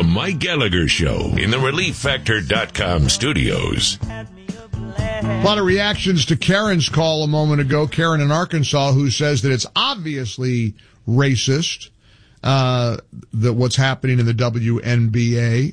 Mike Gallagher Show in the ReliefFactor.com studios. A lot of reactions to Karen's call a moment ago, Karen in Arkansas, who says that it's obviously racist, that what's happening in the WNBA.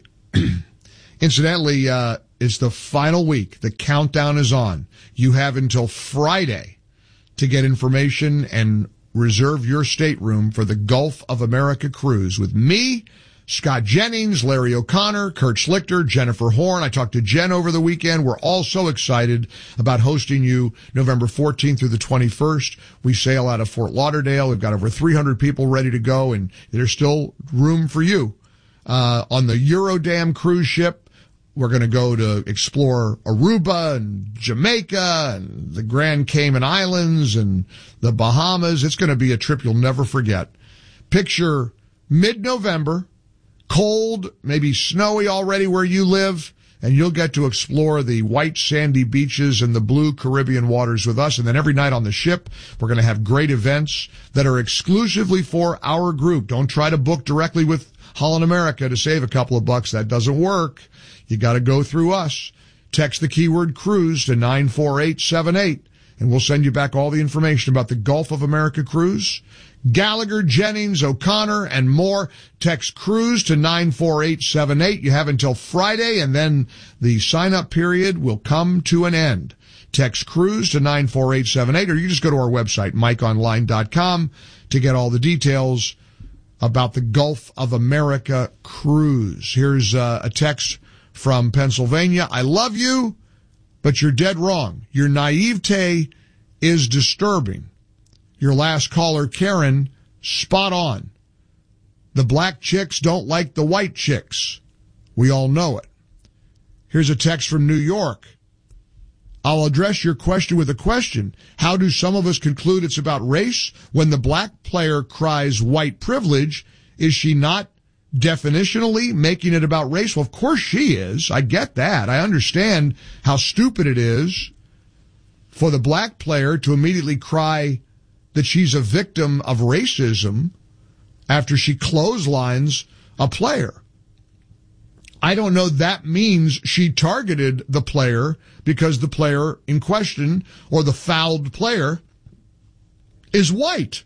Incidentally, it's the final week. The countdown is on. You have until Friday to get information and reserve your stateroom for the Gulf of America cruise with me, Scott Jennings, Larry O'Connor, Kurt Schlichter, Jennifer Horn. I talked to Jen over the weekend. We're all so excited about hosting you November 14th through the 21st. We sail out of Fort Lauderdale. We've got over 300 people ready to go, and there's still room for you. On the Eurodam cruise ship, we're going to go to explore Aruba and Jamaica and the Grand Cayman Islands and the Bahamas. It's going to be a trip you'll never forget. Picture mid-November, cold, maybe snowy already where you live, and you'll get to explore the white sandy beaches and the blue Caribbean waters with us. And then every night on the ship, we're going to have great events that are exclusively for our group. Don't try to book directly with Holland America to save a couple of bucks. That doesn't work. You got to go through us. Text the keyword cruise to 94878, and we'll send you back all the information about the Gulf of America cruise. Gallagher, Jennings, O'Connor, and more. Text cruise to 94878. You have until Friday, and then the sign-up period will come to an end. Text cruise to 94878, or you just go to our website, mikeonline.com, to get all the details about the Gulf of America cruise. Here's a text from Pennsylvania. I love you, but you're dead wrong. Your naivete is disturbing. Your last caller, Karen, spot on. The black chicks don't like the white chicks. We all know it. Here's a text from New York. I'll address your question with a question. How do some of us conclude it's about race when the black player cries white privilege? Is she not definitionally making it about race? Well, of course she is. I get that. I understand how stupid it is for the black player to immediately cry that she's a victim of racism after she clotheslines a player. I don't know that means she targeted the player because the player in question or the fouled player is white.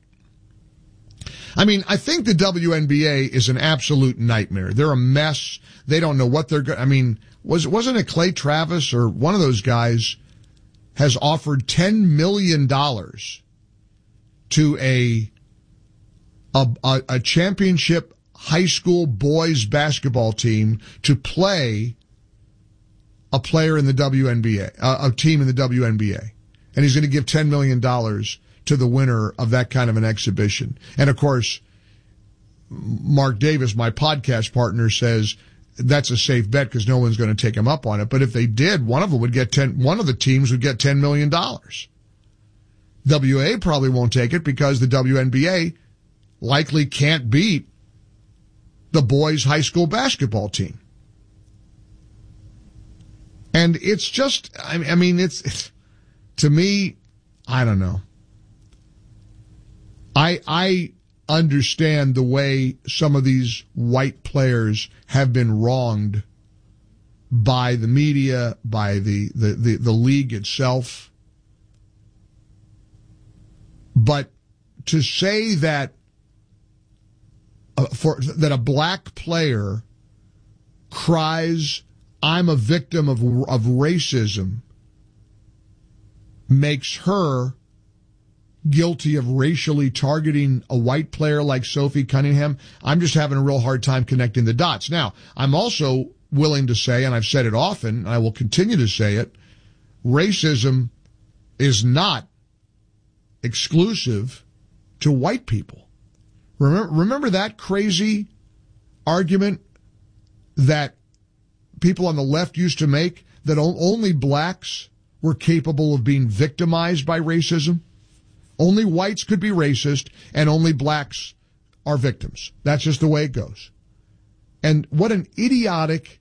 I mean, I think the WNBA is an absolute nightmare. They're a mess. They don't know what they're going to... I mean, wasn't it Clay Travis or one of those guys has offered $10 million to a championship high school boys basketball team to play a player in the WNBA, a team in the WNBA. And he's going to give $10 million to the winner of that kind of an exhibition. And of course, Mark Davis, my podcast partner, says that's a safe bet because no one's going to take him up on it. But if they did, one of the teams would get $10 million. WA probably won't take it because the WNBA likely can't beat the boys' high school basketball team. And it's just, I mean, it's to me, I don't know. I understand the way some of these white players have been wronged by the media, by the league itself. But to say that that a black player cries, "I'm a victim of racism," makes her guilty of racially targeting a white player like Sophie Cunningham. I'm just having a real hard time connecting the dots. Now, I'm also willing to say, and I've said it often, and I will continue to say it, racism is not exclusive to white people. Remember that crazy argument that people on the left used to make, that only blacks were capable of being victimized by racism? Only whites could be racist, and only blacks are victims. That's just the way it goes. And what an idiotic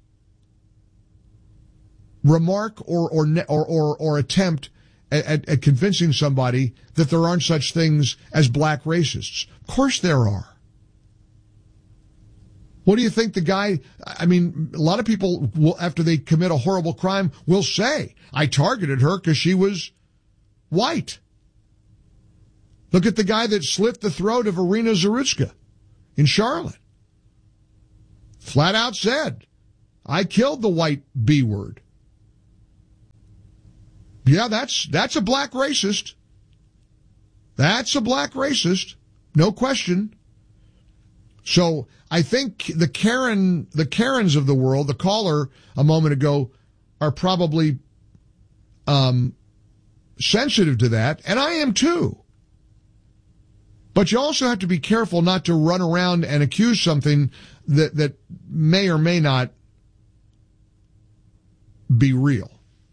remark or attempt at convincing somebody that there aren't such things as black racists. Of course there are. What do you think the guy, I mean, a lot of people will, after they commit a horrible crime, will say, I targeted her because she was white. Look at the guy that slit the throat of Irina Zarutska in Charlotte. Flat out said, I killed the white B word. Yeah, that's a black racist. That's a black racist. No question. So I think the Karens of the world, the caller a moment ago, are probably sensitive to that, and I am too. But you also have to be careful not to run around and accuse something that may or may not be real.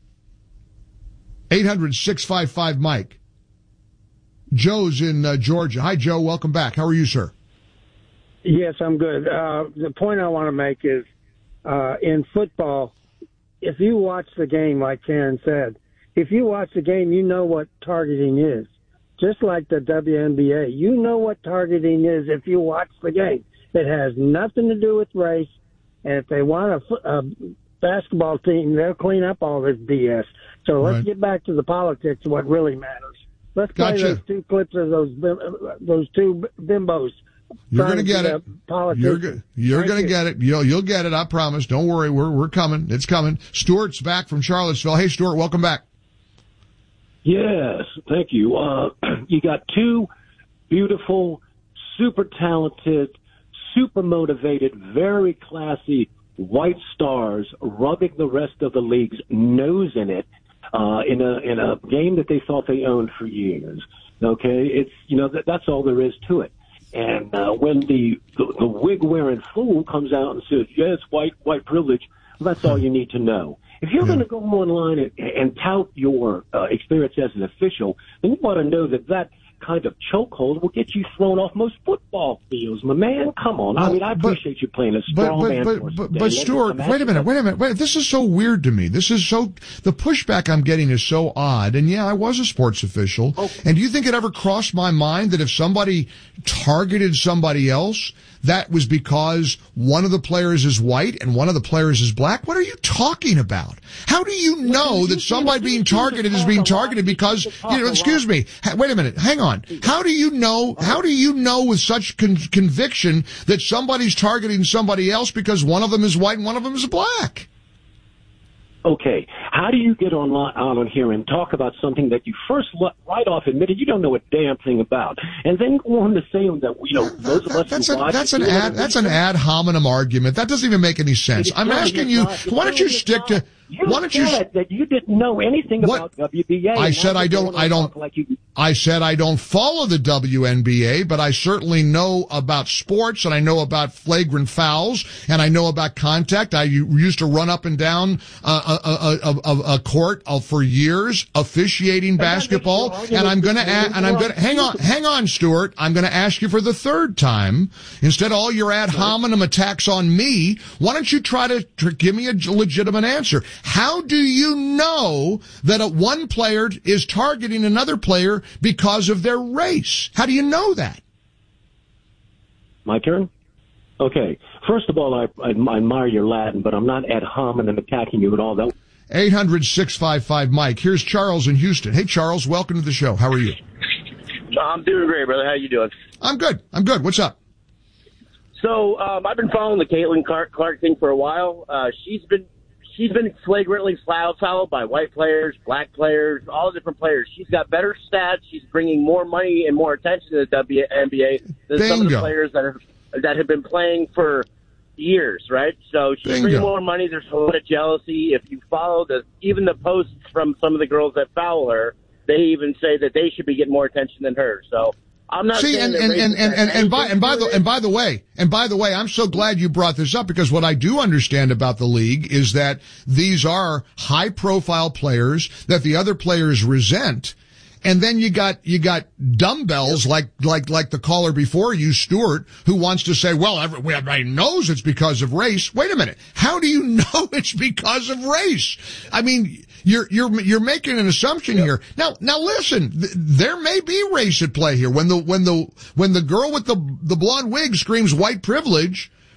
800-655-Mike. Joe's in Georgia. Hi, Joe. Welcome back. How are you, sir? Yes, I'm good. The point I want to make is in football, if you watch the game, like Karen said, if you watch the game, you know what targeting is. Just like the WNBA, you know what targeting is if you watch the game. It has nothing to do with race, and if they want a basketball team, they'll clean up all this BS. So let's get back to the politics, what really matters. Let's play those two clips of those two bimbos. You're going to get it. You're going to get it. You'll get it. I promise. Don't worry. We're coming. It's coming. Stuart's back from Charlottesville. Hey, Stuart, welcome back. Yes, thank you. You got two beautiful, super talented, super motivated, very classy white stars rubbing the rest of the league's nose in it in a game that they thought they owned for years. Okay, it's that's all there is to it. And when the wig-wearing fool comes out and says, yes, white privilege, well, that's all you need to know. If you're going to go online and tout your experience as an official, then you want to know that kind of chokehold will get you thrown off most football fields. My man, come on. I mean, I appreciate you playing a strong man. But Stuart, wait a minute. This is so weird to me. The pushback I'm getting is so odd. And yeah, I was a sports official. Okay. And do you think it ever crossed my mind that if somebody targeted somebody else, that was because one of the players is white and one of the players is black? What are you talking about? How do you know that somebody being targeted is being targeted because, excuse me, wait a minute, hang on. How do you know with such conviction that somebody's targeting somebody else because one of them is white and one of them is black? Okay, how do you get on here and talk about something that you first right off admitted you don't know a damn thing about, and then go on to say that those of us that's an ad hominem argument. That doesn't even make any sense. I'm asking you, why don't you stick to? Why don't you said that you didn't know anything about WNBA? I said I don't. I said I don't follow the WNBA, but I certainly know about sports, and I know about flagrant fouls, and I know about contact. I used to run up and down a court for years officiating basketball, and I'm going to hang on, Stuart. I'm going to ask you for the third time. Instead of all your ad hominem attacks on me, why don't you try to give me a legitimate answer? How do you know that one player is targeting another player because of their race? How do you know that? My turn? Okay. First of all, I admire your Latin, but I'm not ad hominem attacking you at all. 800-655-Mike. Here's Charles in Houston. Hey, Charles, welcome to the show. How are you? I'm doing great, brother. How you doing? I'm good. What's up? So I've been following the Caitlin Clark thing for a while. She's been flagrantly fouled by white players, black players, all different players. She's got better stats. She's bringing more money and more attention to the WNBA than some of the players that have been playing for years, right? So she's bringing more money. There's a lot of jealousy. If you follow even the posts from some of the girls that foul her, they even say that they should be getting more attention than her. So I'm not saying by the way, I'm so glad you brought this up, because what I do understand about the league is that these are high profile players that the other players resent. And then you got dumbbells like the caller before you, Stuart, who wants to say, well, everybody knows it's because of race. Wait a minute. How do you know it's because of race? I mean, you're making an assumption here. Now listen, there may be race at play here. When the girl with the blonde wig screams white privilege,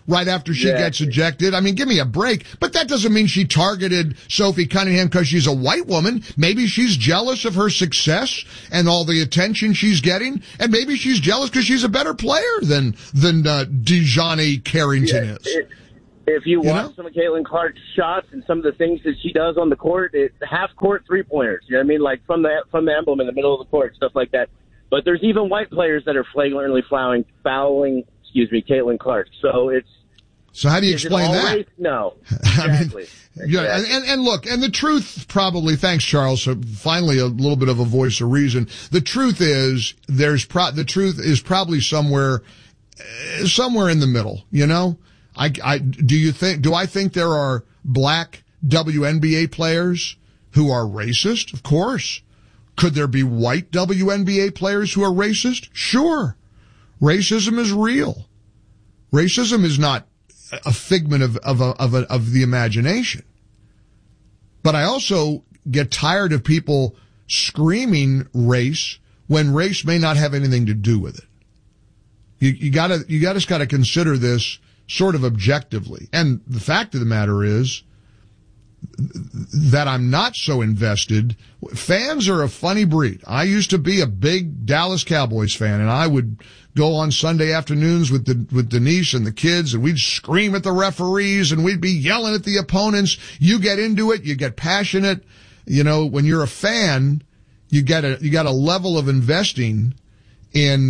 right after she gets ejected. I mean, give me a break. But that doesn't mean she targeted Sophie Cunningham because she's a white woman. Maybe she's jealous of her success and all the attention she's getting, and maybe she's jealous because she's a better player than Dejani Carrington is. If you watch some of Caitlin Clark's shots and some of the things that she does on the court, half-court three-pointers, you know what I mean? Like from the emblem in the middle of the court, stuff like that. But there's even white players that are flagrantly fouling Caitlin Clark. So how do you explain that? No. Exactly. And look, and the truth probably, thanks Charles, so finally a little bit of a voice of reason. The truth is, the truth is probably somewhere in the middle, you know? Do I think there are black WNBA players who are racist? Of course. Could there be white WNBA players who are racist? Sure. Racism is real. Racism is not a figment of the imagination. But I also get tired of people screaming race when race may not have anything to do with it. You gotta consider this sort of objectively. And the fact of the matter is that I'm not so invested. Fans are a funny breed. I used to be a big Dallas Cowboys fan, and I would go on Sunday afternoons with Denise and the kids, and we'd scream at the referees, and we'd be yelling at the opponents. You get into it, you get passionate. You know, when you're a fan, you got a level of investing in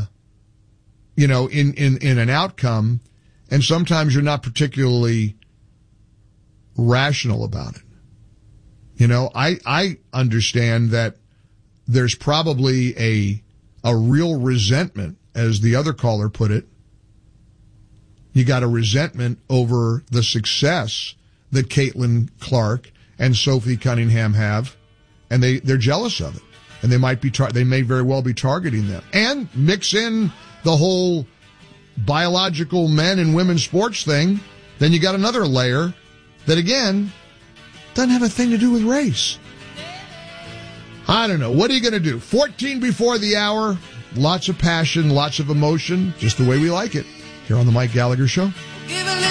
an outcome. And sometimes you're not particularly rational about it. You know, I understand that there's probably a real resentment, as the other caller put it. You got a resentment over the success that Caitlin Clark and Sophie Cunningham have, and they're jealous of it. And they may very well be targeting them. And mix in the whole biological men and women sports thing, then you got another layer that, again, doesn't have a thing to do with race. I don't know. What are you going to do? 14 before the hour. Lots of passion, lots of emotion, just the way we like it. Here on the Mike Gallagher Show.